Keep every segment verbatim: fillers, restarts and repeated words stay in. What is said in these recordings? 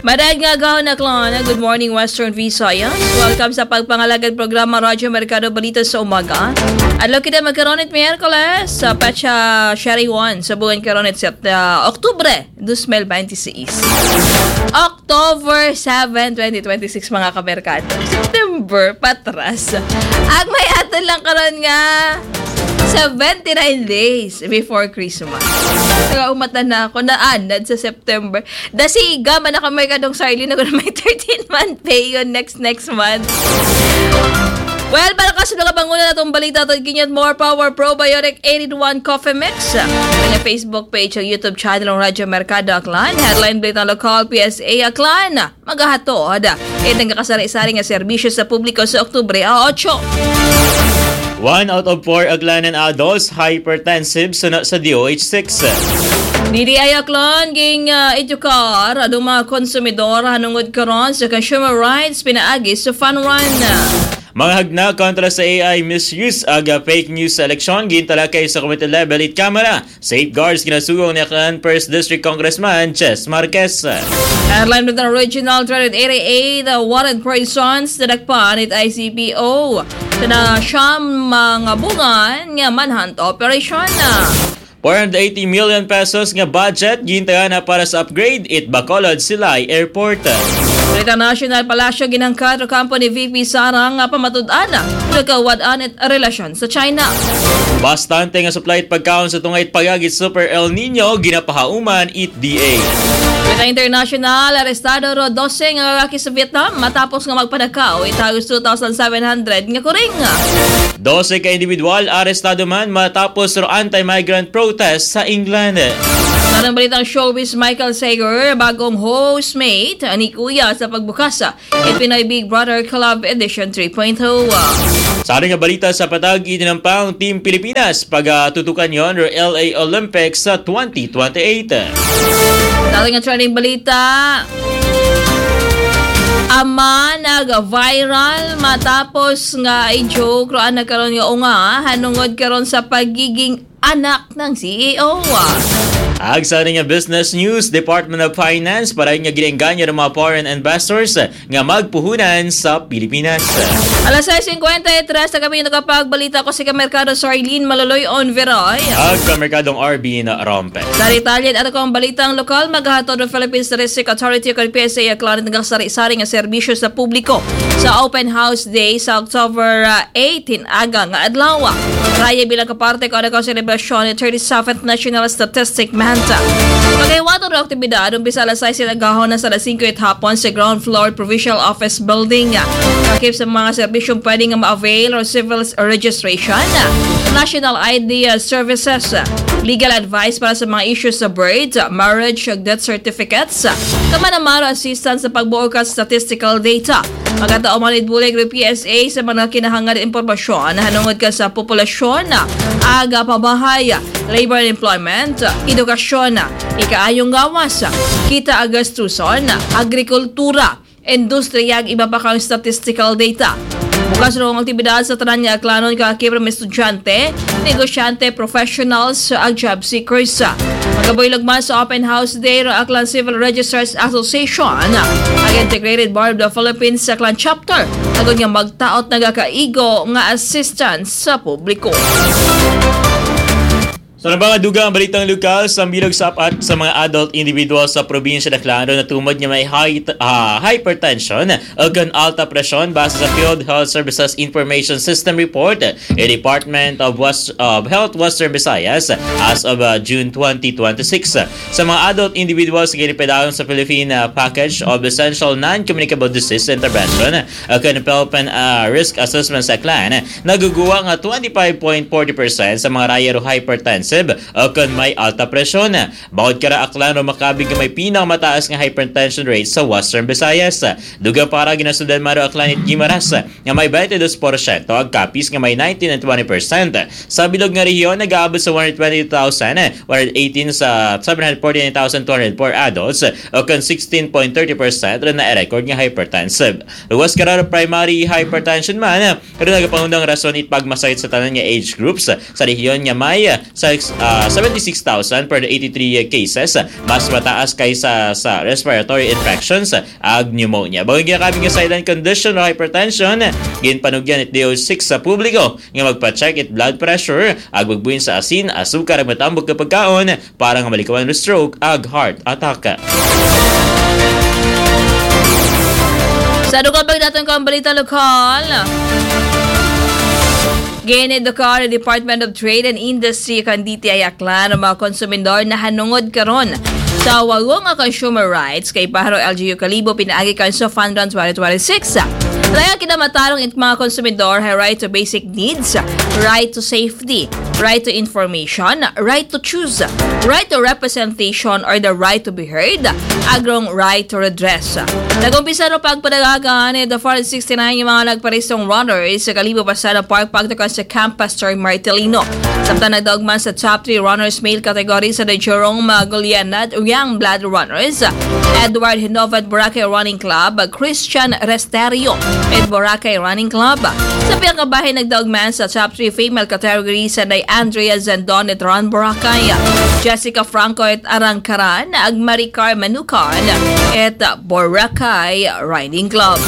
Madad nga gahon na klon. Good morning, Western Visayas. Welcome sa pagpangalagad programa Radyo Mercado Balita sa umaga. Adlaw kita magkaroon it Miyerkules sa Pecha Sherry one sa buwan karon it uh, Oktubre twenty twenty-six. October seventh, twenty twenty-six mga kamerkado. September patras. Ang may atin lang karon nga seventy-nine days before Christmas. Saka umatan na ako na anad sa September. Dasiga man na kamay kadong sarili na ko na may thirteen month pay yun next next month. Well, para kasi nakabangunan na itong balita at ginyat More Power Probiotic eight in one Coffee Mix. Ang Facebook page at YouTube channel ng Radyo Mercado Aklan. Headline balita ng local P S A Aklan. Magahatod. E nagkakasari-sari nga serbisyo sa publiko sa Oktubre eight. One out of four Aglanan adults hypertensive sa, sa D O H six. Didi ayaklon ging uh, edukar adong mga konsumidor hanungod karon sa consumer rights pinaagi sa fun run. Mga hagna kontra sa A I misuse aga fake news sa eleksyon gintala kay sa committee level it Kamara. Safeguards ginasugong ni Aklan first District Congressman Ches Marquez. Airline with the original three eighty-eight the wanted persons na nagpan it I C P O. Sana siyam mga bungan nga manhunt operation. four hundred eighty million pesos nga budget gintahan na para sa upgrade it Bacolod Silay Airport. Sa National Palacio ginangkat o kampo ni V P Sara nga pamatud-an na nagkawad-an at relasyon sa China. Bastante nga supply at pagkaon sa tungay pagagit Super El Nino ginapahauman it D A. Sa international, arestado ro twelve nga lalaki sa Vietnam matapos nga magpadakaw itagos two thousand seven hundred nga kuring. twelve ka individual arestado man matapos ro anti-migrant protest sa England. Sa balitang showbiz, Michael Sager, bagong hostmate ni Kuya sa pagbukasa at Pinoy Big Brother Club Edition three point oh. Sa ating balita sa patag, itinampang Team Pilipinas pagtutukan yon ro L A Olympics sa twenty twenty-eight. Sa ating trending balita, ama nag-viral matapos nga i-joke roan nagkaroon nga o nga hanungod karon sa pagiging anak ng C E O. Ag sa nga business news, Department of Finance para nga ginengganyo ng mga foreign investors nga magpuhunan sa Pilipinas. Alas six fifty-three sa kami nakapagbalita ko si Kamerkado Sarlene Maloloy on Veroy. Ag Kamerkadong R B na Rompe. Sa Italian at akong balitang lokal, maghahatod ng Philippine Statistics Authority o P S A aklan ng sari-sari nga serbisyo sa publiko sa Open House Day sa October eighteen aga nga adlaw. Raya bilang kaparte ko na celebration ng thirty-seventh National Statistic Manta. Pagkaiwato ng aktibidad, umpisa alas sais gahon na sa alas five at hapon sa ground floor Provincial Office Building. Kakip sa mga serbisyong pwede nga ma-avail or civil registration, National I D Services, legal advice para sa mga issues sa birth, marriage, death certificates, kamanamaro assistance sa pagbuo ka sa statistical data. Magkataong manid bulig ng P S A sa mga kinahangad impormasyon na hanungod ka sa populasyon, aga pabahay, labor and employment, edukasyon, ikaayong gawas, kita agastuson, agrikultura, industriya, iba pa kang statistical data. Bukas rin ang aktibidad sa tanan nga aklanon kakibra mga estudyante, negosyante, professionals, ag job seekers. Magaboy lagman sa Open House Day ng Aklan Civil Registrars Association, ang Integrated Bar of the Philippines sa Aklan Chapter, agad nga magtaot nagakaigo nga assistance sa publiko. Sa so, mga dugang balitang lokal sa bilog sa apat sa mga adult individuals sa probinsya ng Klaro na tumod niya may high, uh, hypertension o kan alta presyon base sa Field Health Services Information System Report a Department of West, uh, Health Western Visayas as of uh, June twenty twenty-six. Sa mga adult individuals na ginipedahon sa Philippine uh, Package of Essential Non-Communicable Disease Intervention o kan Philippine uh, Risk Assessment sa Klan, naguguwa nga twenty-five point four zero percent sa mga rayero hypertensive o kung may alta presyon. Bawat kara aklan o makabig may pinakamataas nga hypertension rate sa Western Visayas. Dugang para ginasudan maro aklan at Gimaras nga may twenty-two percent ag Capiz nga may nineteen and twenty percent. Sa bilog nga rehiyon nag-aabot sa one hundred twenty thousand one hundred eighteen sa seven hundred forty-nine thousand two hundred four adults o kung sixteen point three zero percent rin na record nga hypertensive. Luwas kara primary hypertension man rin nagapangundang rason it pagmasakit sa tanan nga age groups sa rehiyon nga may sa uh, seventy-six thousand per eighty-three cases, mas mataas kaysa sa respiratory infections ag pneumonia. Bagay ginakabing nga silent condition o hypertension, ginpanugyan it D O six sa publiko nga magpa-check it blood pressure ag magbuhin sa asin, asukar ag matambog kapag kaon para nga malikawan ng stroke ag heart attack. Sa dukal pag natin ko ang balita lokal, ginedukar ang Department of Trade and Industry kan D T I aklan ng mga konsumidor na hanungod karon sa wagong nga consumer rights kay Paharo L G U Kalibo pinaagi kan sa Fund Run twenty twenty-six. Kaya kinamatarong it mga konsumidor hay right to basic needs, right to safety, right to information, right to choose, right to representation or the right to be heard, agrong right to redress. Nagumpisa no pagpadagagan ni the four sixty-nine yung mga nagparistong runners sa Kalibo Pasada Park pagdakan sa Camp Pastor Martelino. Samtang nagdaugman sa top three runners male category sa the Jerome Magolianad Young Blood Runners, Edward Hinovad Boracay Running Club, Christian Resterio at Boracay Running Club. Sa pinakabahay nagdaugman sa top three female category sa day Andrea Zandon at Ron Boracay, Jessica Franco at Arangkaran, Agmaricar Manukan at Boracay Riding Club.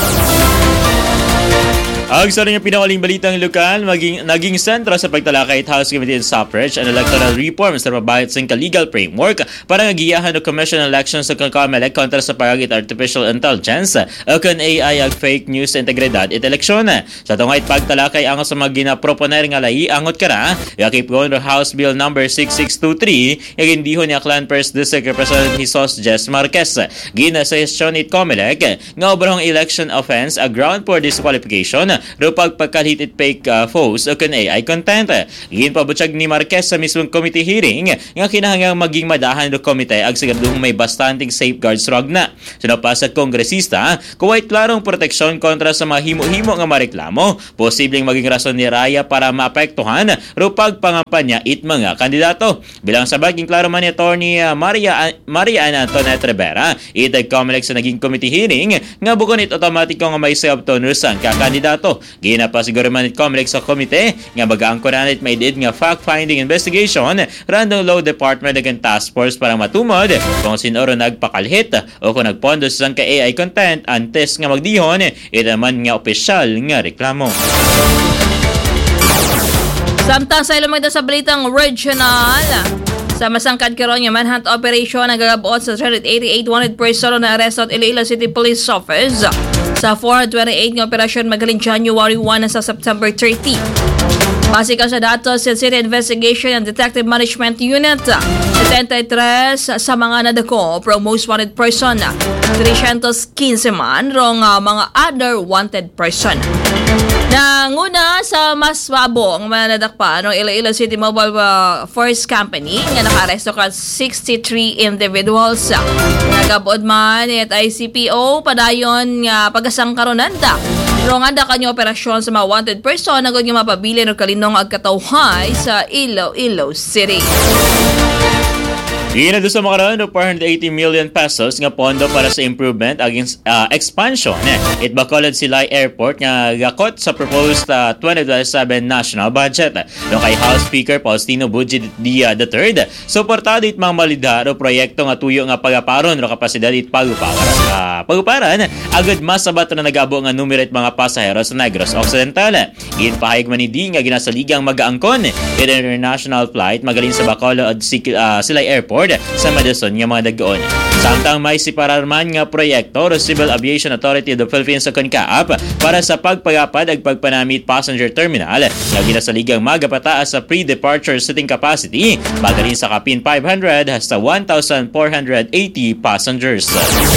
Ang sa rin pinakaling balitang lokal, maging, naging sentro sa pagtalakay at House Committee on Suffrage and Electoral Reforms sa mabayat sa legal framework para ngagiyahan o commission elections sa Kamelec kontra sa pagagit artificial intelligence o kan A I ag fake news integridad at eleksyon. Sa tungay pagtalakay ang sa mga ginaproponer nga lai angot kara, yakip ko House Bill number six six two three yung indihon niya Clan First District Representative Jesus Jess Marquez. Gina sa session it Kamelec nga obrahong election offense a ground for disqualification ro pagpagkalit it fake uh, post o kan A I content. Ginpabutyag ni Marquez sa mismong committee hearing nga kinahangang maging madahan do komite ag sigurdong may bastanting safeguards rog na. Sinapa sa kongresista, kuwait klarong proteksyon kontra sa mga himo-himo nga mareklamo, posibleng maging rason ni Raya para maapektuhan ro pagpangampanya it mga kandidato. Bilang sabag, klaro man ni Attorney uh, Maria Maria Antoinette Rivera, itag Comelec sa naging committee hearing nga bukon it automatic nga may self-toners ang kakandidato. Gina pa siguro man it Comelec sa komite nga mag-aangkoran it may did nga fact-finding investigation random law department again task force para matumod kung sinoro nagpakalhit o kung nagpondo sa ka A I content antes nga magdihon ito man nga opisyal nga reklamo. Samtang sa ilumay sa balitang regional, sa masangkad karon nga manhunt operation nagagabuot sa three eighty-eight wanted person na arresto at Iloilo City Police Office sa four twenty-eight nga operasyon magaling January one sa September thirty. Base ka sa datos sa City Investigation and Detective Management Unit, seventy-three sa mga nadako pro most wanted person, three fifteen man rong uh, mga other wanted person. Nanguna sa mas mabo ang manadakpa ng Iloilo City Mobile uh, Force Company nga nakaresto ka sixty-three individuals. Nagabod man at I C P O padayon nga pagasangkaronanda. Ronganda kanyo operasyon sa mga wanted person na nga mapabilin o kalinong agkatawhay sa Iloilo City. Ginado sa makaroon ng four hundred eighty million pesos nga pondo para sa improvement against uh, expansion. It bacolod sila airport nga gakot sa proposed uh, twenty twenty-seven national budget. Nung kay House Speaker Faustino Budget Dia the third, suportado it mga malidaro proyekto nga tuyo nga pagaparon o kapasidad it paguparan. Uh, paguparan, agad masabat na nagabo nga numero it mga pasahero sa Negros Occidental. Ginpahayag man ni Di nga ginasaligang mag-aangkon it international flight magaling sa Bacolod uh, sila airport sa Madison nga mga dagoon. Samtang may sipararman nga proyekto sa Civil Aviation Authority of the Philippines sa CONCAAP para sa pagpagapad ag pagpanamit passenger terminal nga ginasaligang magapataas sa pre-departure seating capacity magaling sa kapin five hundred hasta one thousand four hundred eighty passengers.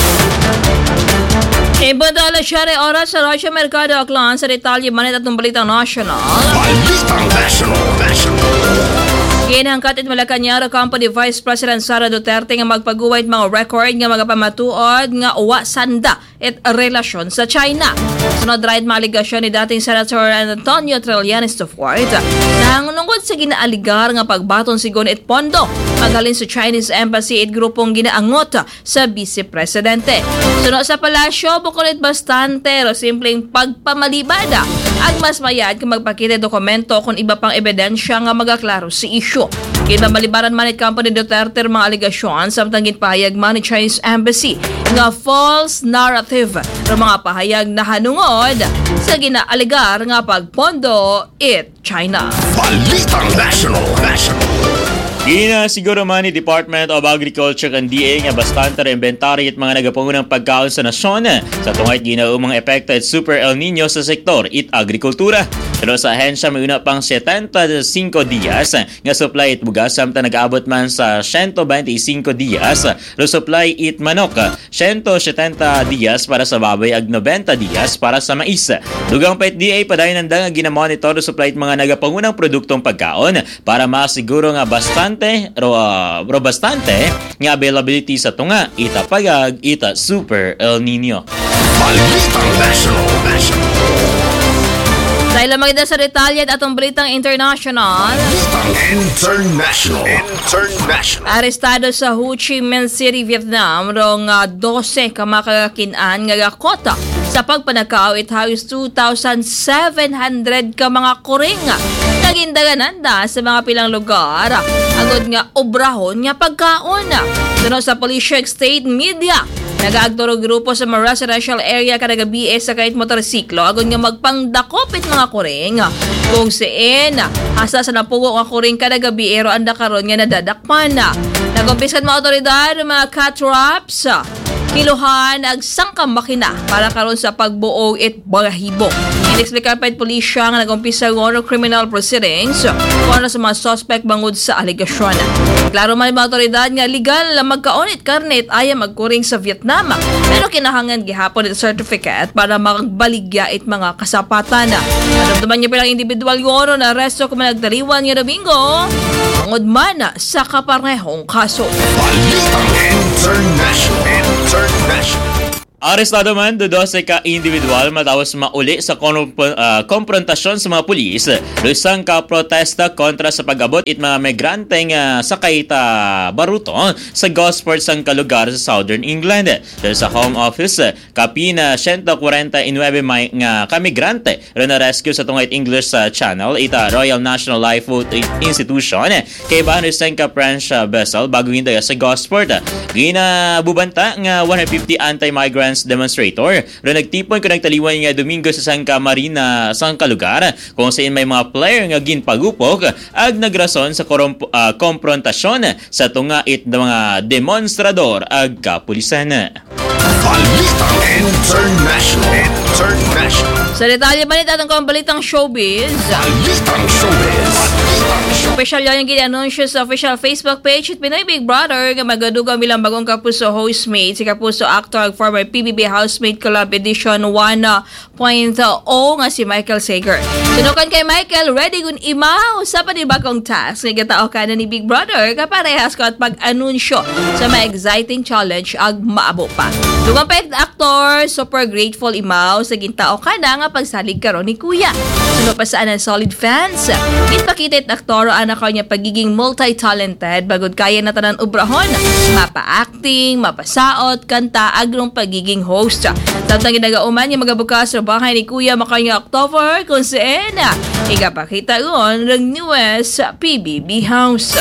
Ibadala siya rin oras sa Rocha Mercado Aklan sa detalye manit at ng Balitang National. Balitang National National. Ginangkat it Malacanang Company Vice President Sara Duterte nga magpaguwait mga record nga magapamatuod nga uwa sanda at relasyon sa China. Sunod right maligasyon ni dating Senator Antonio Trillanes the fourth nangunungkod sa ginaaligar nga pagbaton sigon it pondo magaling sa Chinese Embassy at grupong ginaangot sa Vice Presidente. Sunod sa palasyo, bukod it bastante o simpleng pagpamalibada At mas mayad kung magpakita dokumento kung iba pang ebidensya nga magaklaro si isyu. Kinamalibaran man it kampo ni Duterte mga aligasyon samtang ginpahayag man ni Chinese Embassy nga false narrative ng mga pahayag na hanungod sa ginaaligar nga pagpondo it China. Balitang National. National. Gina siguro man ni Department of Agriculture kan D A nga bastante inventary at mga nagapungunang pagkaon sa nasyon sa tungay ginaumang epekto at Super El Nino sa sektor it agrikultura. Pero sa ahensya may una pang seventy-five dias nga supply it bugas samtang nag-abot man sa one hundred twenty-five dias ro supply it manok, one hundred seventy dias para sa baboy ag ninety dias para sa mais. Dugang pa it D A padayon nanda nga ginamonitor ro supply it mga nagapungunang produktong pagkaon para masiguro nga bastante ro, uh, ro bastante nga availability sa tunga ita pagag ita Super El Nino. Balitang National. National. Dahil lamang ito sa detalye at atong balitang international. International. International. Arestado sa Ho Chi Minh City, Vietnam, rong uh, twelve ka makakakinan nga kota sa pagpanakaw it halos two thousand seven hundred ka mga kuring. Nagindaganan da sa mga pilang lugar. Agod nga obrahon nga pagkaon. Doon sa Police State Media. Nag-aagturo grupo sa mga residential area kada gabi sa kahit motorsiklo agad nga magpangdakopit mga kuring kung siin asa sa napugo nga kuring kada gabi ero anda karon nga nadadakpan na nagumpiskan mga otoridad mga cat traps kiluhan ag sangkang makina para karon sa pagbuo it balahibo. Inexplicar pa it pulisya nga nagumpisa ng criminal proceedings para sa mga suspect bangod sa aligasyon. Klaro man mga otoridad nga legal lang magkaon it karnet ay magkuring sa Vietnam pero kinahangan gihapon it certificate para magbaligya it mga kasapatan. Naramdaman niya pilang individual yoro na aresto kung managdaliwan nga Domingo bangod man sa kaparehong kaso. Balitang International. International. Arestado man do dose ka individual matapos mauli sa kon- uh, konfrontasyon sa mga pulis lusang ka protesta kontra sa pag-abot it mga migrante nga sakay ta baruto sa Gosport sang kalugar sa Southern England. Dahil sa Home Office kapina one forty-nine may nga kamigrante ro na rescue sa tungay English sa channel ita Royal National Lifeboat Institution kay ba lusang ka French vessel bago hinday sa Gosport. Ginabubanta nga one hundred fifty anti-migrant demonstrator. Ro nagtipon ko nagtaliwan nga Domingo sa Sangka Marina sangka lugar kung saan may mga player nga ginpagupok ag nagrason sa koromp- uh, komprontasyon sa tunga it mga demonstrador ag kapulisan. Balitang International. International. Sa detalye ba nito atong balitang showbiz? Balitang Showbiz. Official yan yung gini-anunsyo sa official Facebook page at Pinoy Big Brother nga magadugang bilang bagong Kapuso hostmate si Kapuso actor ag former P B B housemate collab edition one point oh nga si Michael Sager. Sinukan kay Michael, ready gun imaw sa panibagong task nga gatao ka na ni Big Brother kaparehas ko at pag-anunsyo sa mga exciting challenge ag maabo pa. Dugang pa actor, super grateful imaw sa gintao ka na nga pagsalig karon ni Kuya. Suno pa saan ang solid fans. Ginpakita it aktor anak ko niya pagiging multi-talented bagod kaya na tanan obrahon. Mapa-acting, mapasaot, kanta, agrong pagiging host. Samtang ginagauman niya magabukas sa bahay ni Kuya makanya October kung saan ikapakita yun ng newest P B B House.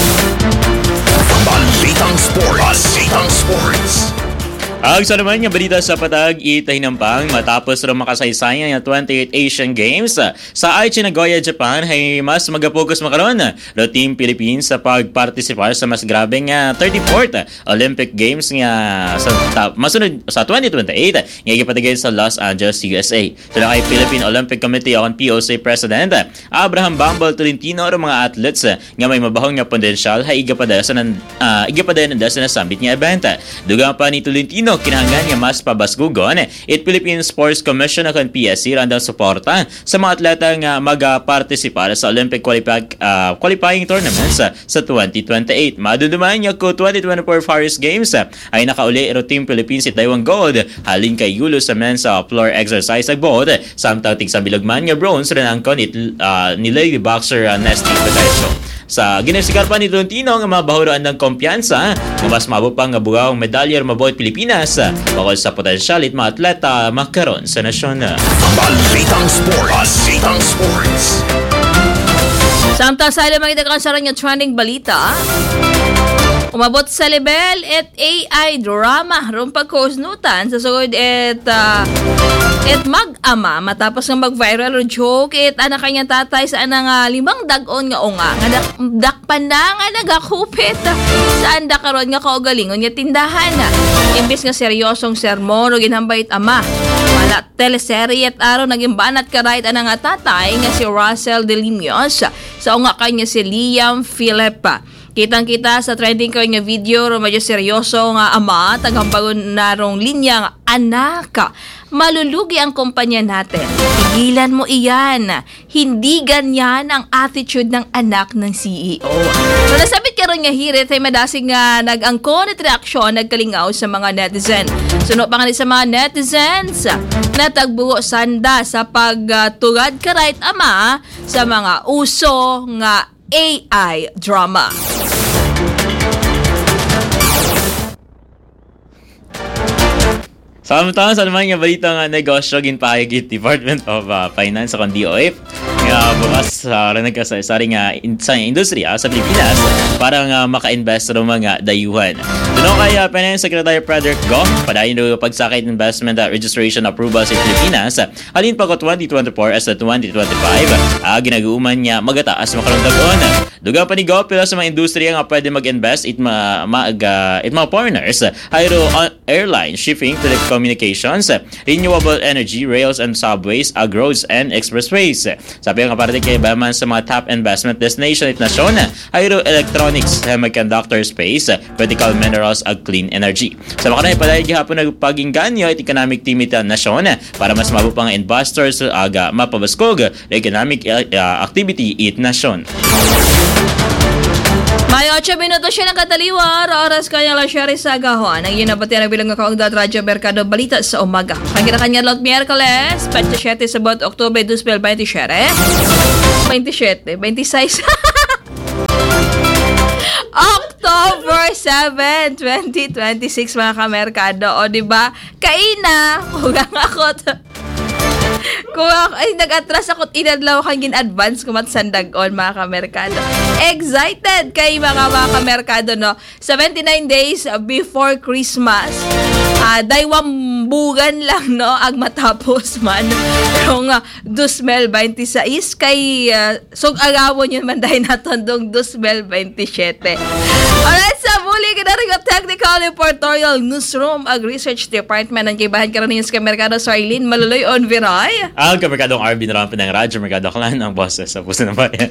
Balitang Sports. Balitang Sports. Ang sa naman nga balita sa patag itahinampang matapos ro makasaysayan nga twenty-eighth Asian Games sa Aichi Nagoya, Japan ay mas magapokus makaron ro Team Philippines sa pagpartisipar sa mas grabe nga thirty-fourth Olympic Games nga sa ta, masunod sa twenty twenty-eight nga gipatagay sa Los Angeles, U S A. Sila kay Philippine Olympic Committee on P O C President Abraham Bambol Tolentino ro mga athletes nga may mabahong nga potensyal hay igapada sa uh, igapada na sa nasambit nga event. Dugang pa ni Tolentino kinahanglan nga mas pabasgugon it Philippine Sports Commission akan P S C randang suporta sa mga atleta nga magapartisipar sa Olympic qualify, uh, qualifying tournaments uh, sa twenty twenty-eight. Maduduman nga ko twenty twenty-four Paris Games uh, ay nakauli iro Team Philippines si Taiwan Gold halin kay Yulo sa men's uh, floor exercise ag boat samtang tig sa bilogman nga bronze rin ang konit uh, ni lady boxer uh, Nesty Patricio. Sa ginasigar pa ni Tolentino nga mabahuroan ng kumpiyansa nga mas mabo pa nga buwang medalya mabuot Pilipinas bakod sa potensyal it mga atleta makaroon sa nasyon. Balitang Sports. Balitang Sports. Samtang sa ilang mga kansaran yung trending balita, umabot sa level at A I drama ron pagkusnutan sa sugod et uh, et mag-ama matapos nga mag-viral o joke et anak kanyang tatay sa anang uh, limang dag-on nga unga nga dak dakpan na nga nagakupit saan da karon nga kaugalingon nga tindahan imbis nga seryosong sermon o ginhambayit ama wala teleserye at araw naging banat ka right anang nga tatay nga si Russell De Limios sa unga kanya si Liam Philip. Kitang-kita sa trending ko nga video ro medyo seryoso nga ama taghambagon na rong linya nga anak. Malulugi ang kumpanya natin. Tigilan mo iyan. Hindi ganyan ang attitude ng anak ng C E O. So nasabit karon nga hirit ay madasig nga nag-angkon at reaksyon nagkalingaw sa mga netizen. Suno pa nga sa mga netizens na tagbuo sanda sa pagtugad ka right ama sa mga uso nga A I drama. Samtang sa naman nga balita nga negosyo ginpahigit Department of uh, Finance sa D O F nga bukas sa uh, nagkasari nga in, sa industriya sa Pilipinas para nga maka-invest sa mga dayuhan. Doon kaya Finance Secretary Frederick Go padayon do pagsakit investment uh, registration approval sa Pilipinas halin pa ko twenty twenty-four as the twenty twenty-five uh, ginag-uuman niya magataas makaroon dagon. Duga pa ni Go pila sa mga industriya nga pwede mag-invest it ma, ma uh, it mga foreigners hayro uh, airline, shipping, telecommunications, renewable energy, rails and subways, agros and expressways. Sabi nga parte kay Baman sa mga top investment destination it nasyon hayro electronics, semiconductor space, critical minerals ag clean energy. Sa mga kanay pala gihapon nagpagingganyo it economic team ita nasyon para mas mabu pang investors aga mapabaskog economic uh, activity it nasyon. May eight minutos siya ng kataliwa, oras kanya lang siya rin sa agahon. Ang yunabati na bilang kaungdad Radyo Mercado Balita sa umaga. Ang kinakanya lot Miyerkules, twenty-seven sa buwan Oktubre twenty twenty-seven. twenty-seven, twenty-six. October seventh, twenty twenty-six mga kamerkado. O diba, kaina, hugang ako to. Kung ako, ay nag-atras ako inadlaw kang gin-advance kumatsandag-on mga kamerkado. Excited kay mga mga kamerkado no. seventy-nine days before Christmas. Uh, daywang bugan lang no ag matapos man. Kung uh, twenty twenty-six kay uh, sug agawon yun man dahil naton dong twenty twenty-seven. Alright, sa muli kinaring technical reportorial newsroom ag research department ang kibahan karon sa kamerkado sa Arlene Maluloy on Viray. Ang kamerkadong R B na rampan ng Radyo Mercado Clan ang boses sa puso ng bayan.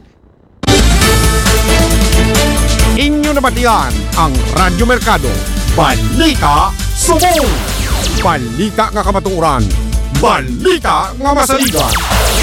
Inyo na batiyan ang Radyo Mercado. Balita Subong! Balita nga kamatuoran. Balita nga masaligan.